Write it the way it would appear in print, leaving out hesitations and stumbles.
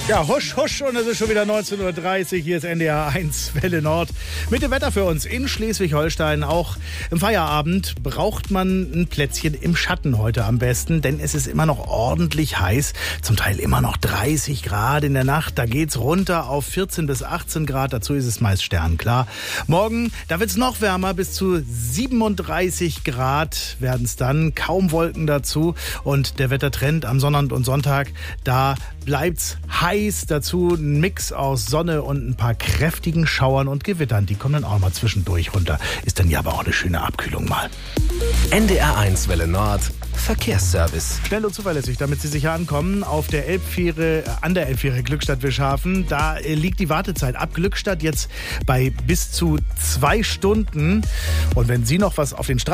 Ja, husch, husch, und es ist schon wieder 19.30 Uhr. Hier ist NDR 1 Welle Nord. Mit dem Wetter für uns in Schleswig-Holstein. Auch im Feierabend braucht man ein Plätzchen im Schatten heute am besten, denn es ist immer noch ordentlich heiß. Zum Teil immer noch 30 Grad in der Nacht. Da geht's runter auf 14 bis 18 Grad. Dazu ist es meist sternklar. Morgen, da wird's noch wärmer. Bis zu 37 Grad werden es dann. Kaum Wolken dazu. Und der Wettertrend am Sonnabend und Sonntag, da bleibt's heiß. Dazu ein Mix aus Sonne und ein paar kräftigen Schauern und Gewittern. Die kommen dann auch mal zwischendurch runter. Ist dann ja aber auch eine schöne Abkühlung mal. NDR 1 Welle Nord Verkehrsservice. Schnell und zuverlässig, damit Sie sicher ankommen. Auf der Elbfähre, an der Elbfähre Glückstadt-Wischhafen, da liegt die Wartezeit ab Glückstadt jetzt bei bis zu 2 Stunden. Und wenn Sie noch was auf den